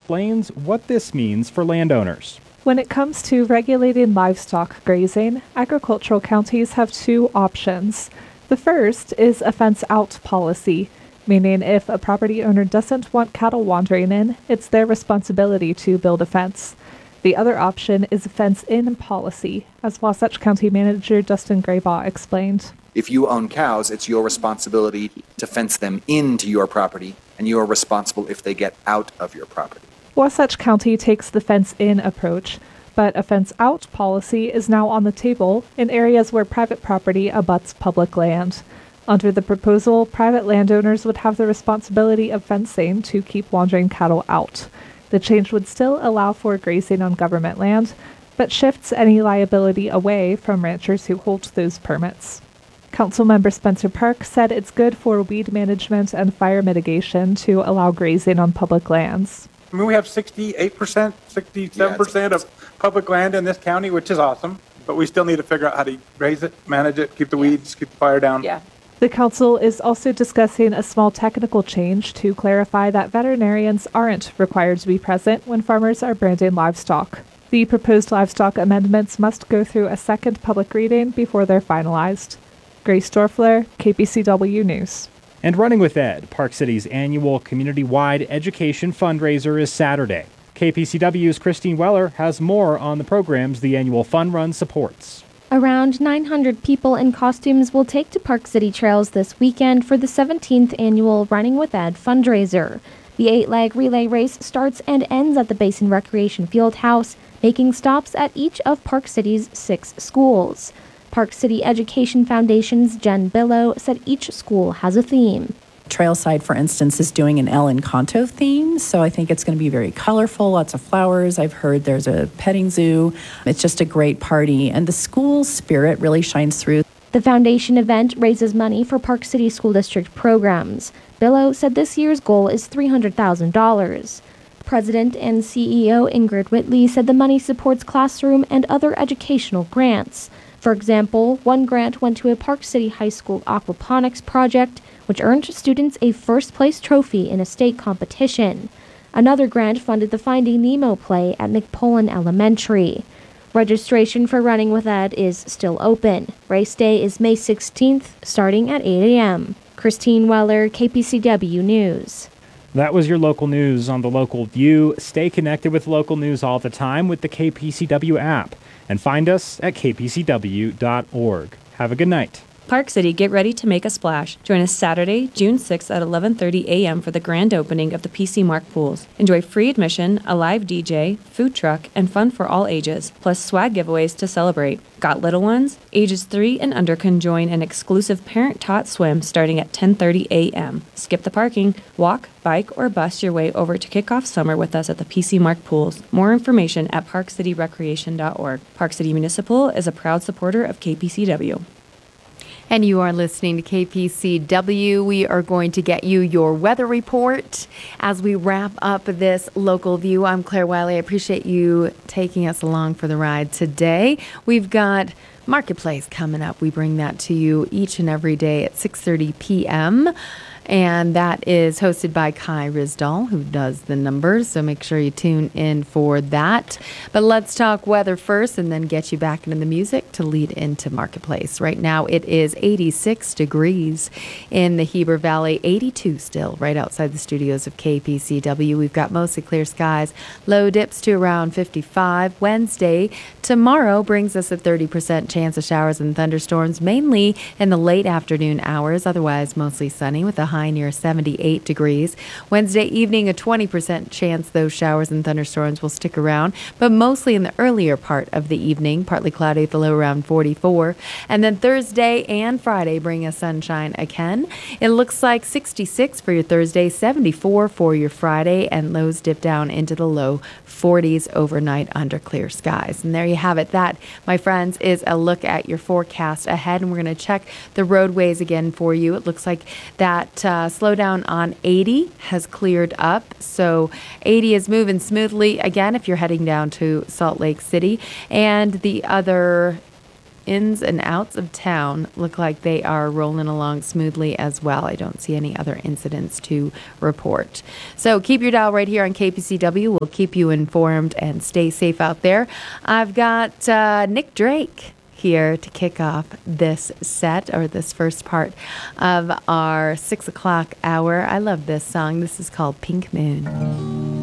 explains what this means for landowners. When it comes to regulating livestock grazing, agricultural counties have two options. The first is a fence-out policy, meaning if a property owner doesn't want cattle wandering in, it's their responsibility to build a fence. The other option is a fence-in policy, as Wasatch County Manager Dustin Graybaugh explained. If you own cows, it's your responsibility to fence them into your property, and you are responsible if they get out of your property. Wasatch County takes the fence-in approach, but a fence-out policy is now on the table in areas where private property abuts public land. Under the proposal, private landowners would have the responsibility of fencing to keep wandering cattle out. The change would still allow for grazing on government land, but shifts any liability away from ranchers who hold those permits. Councilmember Spencer Park said it's good for weed management and fire mitigation to allow grazing on public lands. I mean, we have 68%, 67% of public land in this county, which is awesome, but we still need to figure out how to raise it, manage it, keep the weeds, keep the fire down. Yeah. The council is also discussing a small technical change to clarify that veterinarians aren't required to be present when farmers are branding livestock. The proposed livestock amendments must go through a second public reading before they're finalized. Grace Dorfler, KPCW News. And Running with Ed, Park City's annual community-wide education fundraiser, is Saturday. KPCW's Christine Weller has more on the programs the annual fun run supports. Around 900 people in costumes will take to Park City trails this weekend for the 17th annual Running with Ed fundraiser. The 8-leg relay race starts and ends at the Basin Recreation Fieldhouse, making stops at each of Park City's 6 schools. Park City Education Foundation's Jen Billow said each school has a theme. Trailside, for instance, is doing an El Encanto theme, so I think it's going to be very colorful, lots of flowers. I've heard there's a petting zoo. It's just a great party, and the school spirit really shines through. The foundation event raises money for Park City School District programs. Billow said this year's goal is $300,000. President and CEO Ingrid Whitley said the money supports classroom and other educational grants. For example, one grant went to a Park City High School aquaponics project, which earned students a first-place trophy in a state competition. Another grant funded the Finding Nemo play at McPullen Elementary. Registration for Running with Ed is still open. Race day is May 16th, starting at 8 a.m. Christine Weller, KPCW News. That was your local news on the Local View. Stay connected with local news all the time with the KPCW app. And find us at kpcw.org. Have a good night. Park City, get ready to make a splash. Join us Saturday, June 6th at 11:30 a.m. for the grand opening of the PC Mark pools. Enjoy free admission, a live DJ, food truck, and fun for all ages, plus swag giveaways to celebrate. Got little ones? Ages 3 and under can join an exclusive parent-taught swim starting at 10:30 a.m. Skip the parking, walk, bike, or bus your way over to kick off summer with us at the PC Mark pools. More information at parkcityrecreation.org. Park City Municipal is a proud supporter of KPCW. And you are listening to KPCW. We are going to get you your weather report as we wrap up this Local View. I'm Claire Wiley. I appreciate you taking us along for the ride today. We've got Marketplace coming up. We bring that to you each and every day at 6:30 p.m. And that is hosted by Kai Rizdal, who does the numbers. So make sure you tune in for that. But let's talk weather first and then get you back into the music to lead into Marketplace. Right now it is 86 degrees in the Heber Valley, 82 still right outside the studios of KPCW. We've got mostly clear skies. Low dips to around 55. Wednesday, tomorrow brings us a 30% chance of showers and thunderstorms, mainly in the late afternoon hours. Otherwise, mostly sunny with a high near 78 degrees. Wednesday evening, a 20% chance those showers and thunderstorms will stick around, but mostly in the earlier part of the evening. Partly cloudy with a low around 44. And then Thursday and Friday bring us sunshine again. It looks like 66 for your Thursday, 74 for your Friday, and lows dip down into the low 40s overnight under clear skies. And there you have it. That, my friends, is a look at your forecast ahead. And we're going to check the roadways again for you. It looks like that slowdown on 80 has cleared up. So 80 is moving smoothly again if you're heading down to Salt Lake City. And the other ins and outs of town look like they are rolling along smoothly as well. I don't see any other incidents to report. So keep your dial right here on KPCW. We'll keep you informed and stay safe out there. I've got Nick Drake here to kick off this set, or this first part of our 6 o'clock hour. I love this song. This is called Pink Moon.